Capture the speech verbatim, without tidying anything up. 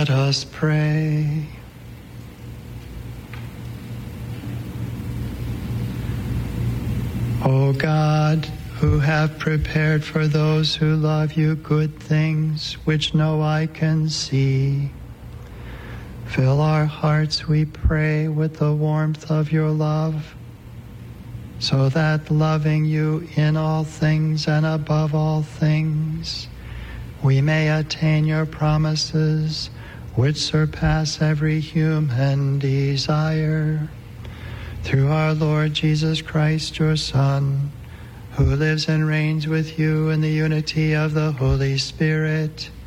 Let us pray. O God, who have prepared for those who love you good things which no eye can see, fill our hearts, we pray, with the warmth of your love, so that loving you in all things and above all things, we may attain your promises, which surpass every human desire. Through our Lord Jesus Christ, your Son, who lives and reigns with you in the unity of the Holy Spirit,